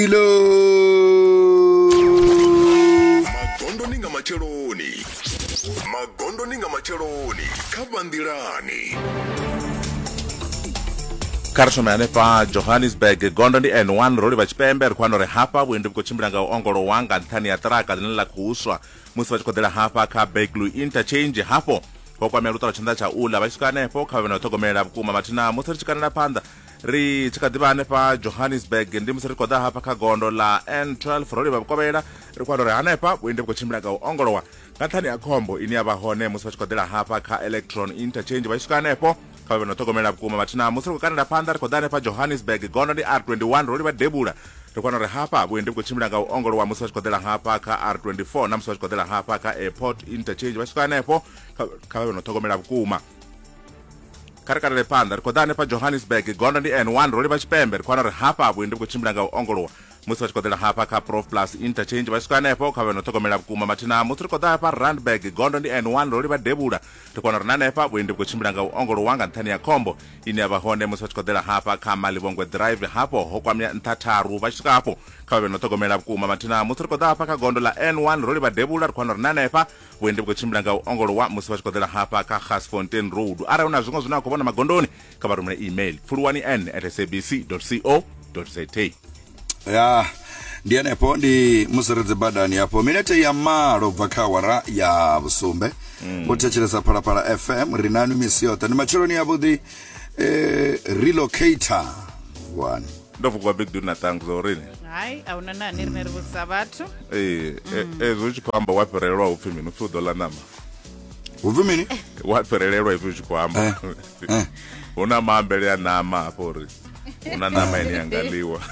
Magondo ninga macheloni kabandirani Karshomane pa Johannesburg gondo ni N1 roli vachipembe rikwano re hapa wende kuchimbiranga ongolo wanga ntani ya traka dhinila kuuswa musi vachikodela hapa ka Beglu interchange hapo kwa mea lutala chanda cha ula vachikane po kawena utogomela vukuma matina musi richikane na panda ri chikadibane pa Johannesburg ndi musi rikoda hapa ka gondo la N12 roli vakukomela rikwano re hanepa wende kuchimbiranga ongolo wa ntani ya kombo ini ya vahone musi vachikodela hapa ka Electron interchange vachikane po kawena utogomela vukuma matina musi rikukane na panda rikodane pa Johannesburg gondo ni R21 roli vadebula rikwano re hapa wende kuchimbiranga ongolo wa musi vachikodela hapa ka R24 na musi vachikodela hapa ka Airport interchange vachikane po kawena utogomela vukuma karikare panda rikodane pa Johannesburg gondo ni N1 roli vachipembe rikwano re hapa wende kuchimbiranga ongolo musi vachikodela hapa ka Prof Plus interchange vachikanepo kawena utogomela vukuma matina musi rikodane pa Randburg gondo ni N1 roli vadebula rikwano rinanepa wende kuchimbiranga ongolo wanga ntani ya kombo ini avahone musi vachikodela hapa ka Malibongwe drive hapo hokwamya ntataru vachikapo kawena utogomela vukuma matina musi rikodane hapa ka gondo la N1 roli vadebula rikwano rinanepa wende kuchimbiranga ongolo wa musi vachikodela hapa ka Gasfontein road ara una zvimwe zvinakuvona magondoni kavarumire email fulwani@sabc.co.za ya ndianepo ndi museredze badani yapo minete ya malo vakawara ya Busumbe utecheleza Parapara FM rinanu misiota ni machoroni ya budi relocator one ndofu kwa big dude na tangu zorini hai auna nani rineru sabatu zuchi kwamba waperelwa ufimi nufu dola nama uvimini waperelwa zuchi kwamba una mambele ya nama apori una nama iniangaliwa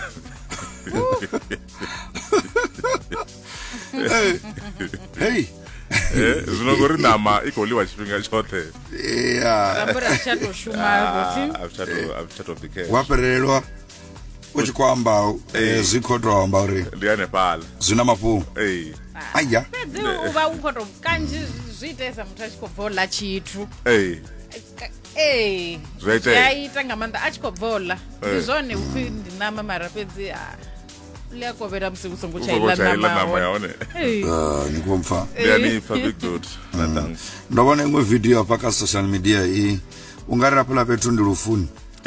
hey zinogori nama ikoliwa chipinga chote Rambura chato shuma avchatofike waperelwa uchikwamba zikodwa ambauri ndiane pala zina mapu aya pedzi uva unkoto kanji zvitesa muthu achikobvola chitu zvaite yaita ngamanda achikobvola ndizvone upi ndinama mara pedzi liyakovera musikusongo chaila nama yaone nikumfa ndiani public good na thanks ndabona imwe video paka social media hii ungarira pula petu ndilufuni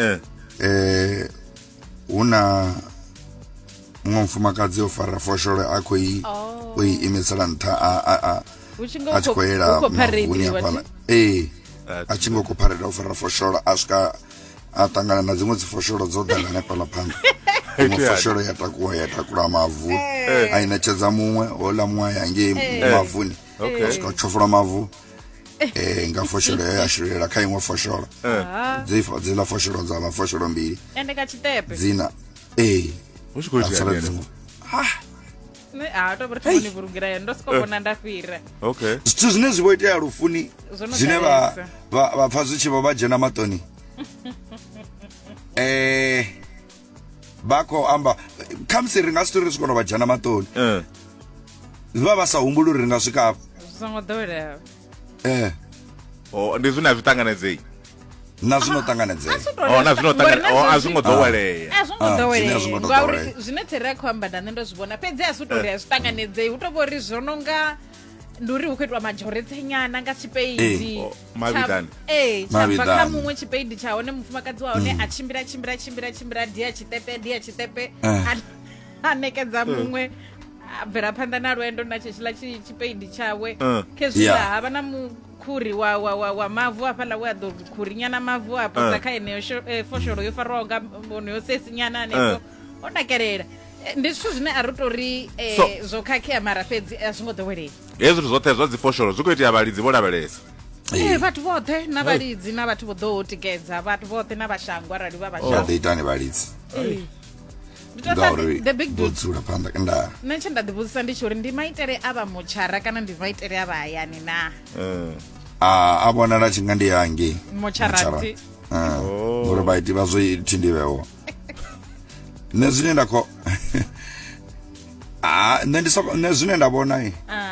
una mfumakadzi ofara foshole akho yi we imetsala ntha achikoela mavuni apala achingo kuparela ofara foshole asika atangana na dzimwe dzifosholo dzodangana pala phanga fosholo yatakula mavu ainetshedza mumwe ola mwa yange mavuni asika chofula mavu nga fosholo yashirela kha imwe fosholo dzila fosholo za mafosholo mbili ende kachitepe dzina ushikozi tobertoni vurugira ndosikobona ndafira okay zwithu zwine zwivoitea lufuni zwine vapfa zwichiva vajena matoni bako amba khamsi ringa sitori risikono vajana matoni va va sa humbuluri ringa swika apo songodowela ndi zwine azvitanganedzei na zvinotanganedzei na zvinotanganedzei azvingodoweleya ngauri zvine terera kuamba ndane ndozvivona pedzi asutori azvitanganedzei utovori zvononga nduri ukuitwa majoretsenyana nga chipeidi mavitani chabva kamumwe chipeidi chaone mufumakadzi waone achimbira dia chitepe anekedza mumwe abvera panda narwendo nacho chila chipeidi chawe kezvira havana mukuri wa mavu apala wadokurinyana mavu apo dzakaine fosholo yofarwa nga munhu yosesinyana nepo odakerera ndizvo zvine arutori zvokakea mara pedzi azvingodowelei ezvi zvote zvadzifosholo zvikuitira validzi volavelesa vatu vothe navalidzi navatu vodotikedza vatu vothe navashangu arali vavashangudeitani validzi the big dude panda kanda neche ndadivuzisa ndichori ndimaitere ava mochara kana ndimaitere ava hayani na avona rachinga ndiyangi mocharati uri vaiti vazoitindivewo nezvine ndako nezvine ndavona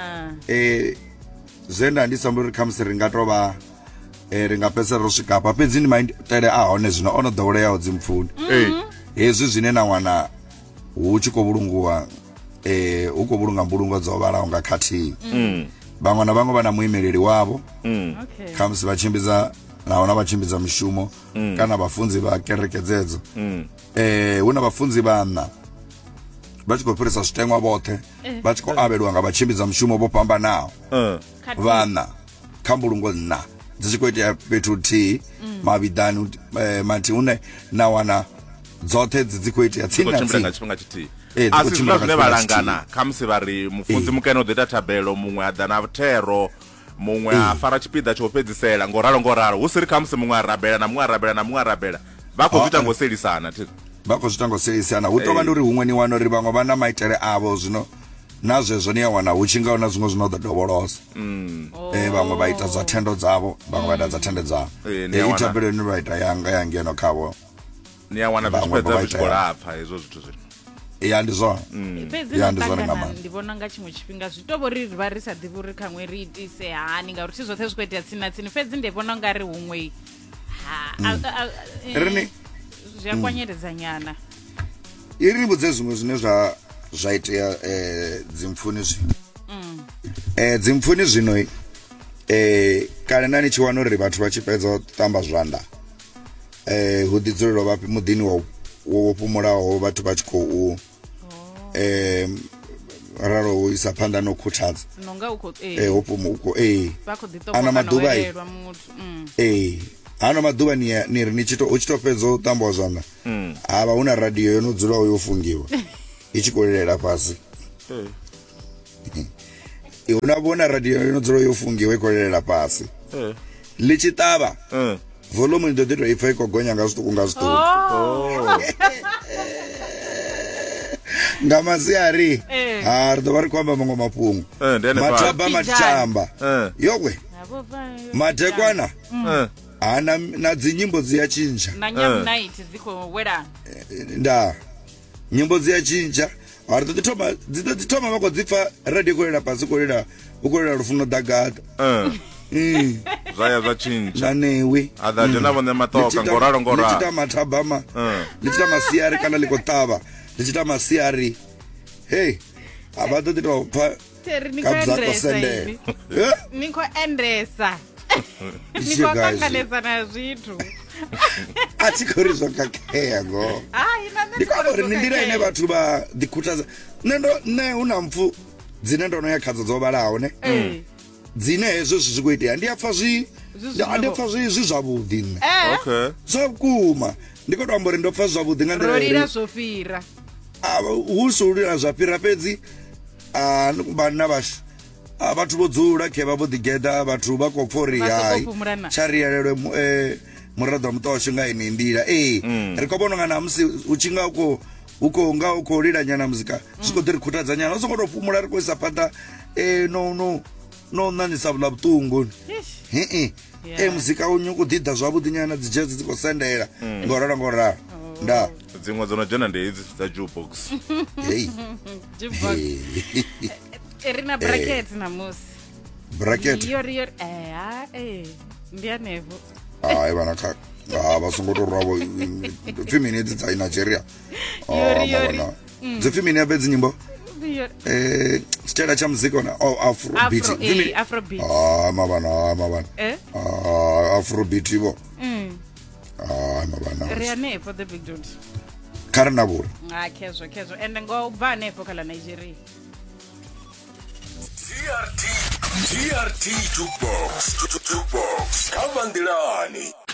zvenda handisamburi khamsi ringatova ringapedzera rosvika apa pedzi ndimaitere ahone zvino onodhouleyawo dzimupfuni hezvi zvine nawana hu tshi khou vhulungiwa hu khou vhulunga mbulungo dzo vhalaho nga khathihi. Vhaṅwe na vhaṅwe vha na muimeleli wavho kha musi vha tshimbidza nahone vha tshimbidza mishumo kana vhafunzi vha kereke dzedzo. Hu na vhafunzi vhana vha tshi khou fhirisa zwiteṅwa vhoṱhe vha tshi khou avhelwa nga vhatshimbidza mushumo vho fhambanaho. Vhana kha mbulungo nna dzi tshi khou itea fhethu huthihi mavhiḓani mathihi hune na wana dzoṱhe dzi khou itea tsini na tsini nga tshifhinga tshithihi. A si zwine vha langana kha musi vha ri mufunzi mukene u ḓo ita thabelo, muṅwe a ḓa na thero, muṅwe a fara tshipiḓa tsha u fhedzisela ngoralo hu si ri kha musi muṅwe a rabela na muṅwe a rabela na muṅwe a rabela vha khou zwi ita ngo selisana. Vha khou zwi ita ngo selisana. Hu tovha ndi uri huṅwe ni wana uri vhaṅwe vha na maitele avho zwino na zwezwo ni ya wana hu tshi ngaho na zwiṅwe zwino ḓo dovholosa. Vhaṅwe vha ita dza thendo dzavho, vhaṅwe vha ita dza thendo dzavho. Heyi thabelo ni vha ita ya ngeno khavho ni ya wana vha tshi khou lapfa hezwo zwithu zwino. Ya ndi zwone. Fhedzi na ṱangana ndi vhona nga tshiṅwe tshifhinga zwi to vhori ri vha ri sa ḓivhi uri khaṅwe ri itise hani ngauri thi zwoṱhe zwi khou itea tsini na tsini. Fhedzi ndi vhona nga ri huṅwe zwi a kwanyeledza nyana. I ri vhudze zwiṅwe zwine zwa itea dzimpfuni zwino. Dzimpfuni zwino kale na ni tshi wana uri vhathu vha tshi fhedza u ṱamba zwanḓa hu ḓi dzulelwa vha muḓini wo fhumulaho vhathu vha tshi khou ralo u isa phanḓa no khuthadza nonga uko vha khou ḓi ana maḓuvha ano maḓuvha ni ri u tshi to fhedza u ṱamba zwanḓa havha hu na radio yo no dzulaho yo fungiwa i tshi khou lilela fhasi. Hu na vhona radio yo no dzulaho yo fungiwa i khou lilela fhasi. Ḽi tshi ṱavha volume ndo ḓi to ipfa i khou gonya nga zwiṱuku nga zwiṱuku. Nga masiari ri ḓo vha ri khou amba maṅwe mafhungo mathaba matshamba yokwe madekwana ana na dzinyimbo dzi ya tshintsha na nyamnight dzi khou wela nda nyimbo dzi ya tshintsha ri ḓo ḓi thoma vha khou dzi pfa radio khou lela fhasi u khou lela lufuno ḓagaḓa. Zaya za tshintsha newe ada dzhena vhone matoka ngoralo ḽi tshi mathabama ḽi tshi masiari kana ḽi khou ṱavha ḽi tshi masiari hey a vha ḓo ḓi tou pfa kabza sendela ni khou endesa ni khou kanganesa na zwithu a thi khou ri zwo khakhea ngo ndi khou ri ni nḓila ine vhathu vha ḓikhuthadza nṋe hu na mpfu dzine ndo no ya khadzo dzo vhalaho ne dzine hezwo zwi khou itea ndi a pfa zwi zwavhuḓi nne zwa vhukuma ndi khou to amba uri ndo pfa zwavhuḓi nga nḓila zwo fhira hu si u lila zwa fhira fhedzi vhanna vhathu vho dzula khevha vho ḓigeḓa vhathu vha khou pfa uri hai tsha ri yelelwe muraḓo wa muṱa washu nga ini nḓila ri khou vhona nga na musi u tshi nga u khou lila nyana muzika zwi khou ḓi ri khuthadza nyana u songo tou fhumula ri khou isa phanḓa no ṋaṋisa vhula vhuṱungu muzika unyu khou ḓi ḓa zwavhuḓi nyana dzi jazz dzi khou sendela ngoralo nda dziṅwe dzo no dzhena ndi hedzi dza jukebox. Ri na bracket na musi bracket ndi hanefho hai vhana vha songo tou rwavho 5 minutes dza Nigeria dzi 5 minutes fhedzi nyimbo tshitela cha muzika na afrobeat mavana afrobeat ivo mavana ri hanefho the big dude kare na vhuri kezwo ende ngo bva hanefho khala Nigeria. TRT Jukebox Kavandilani.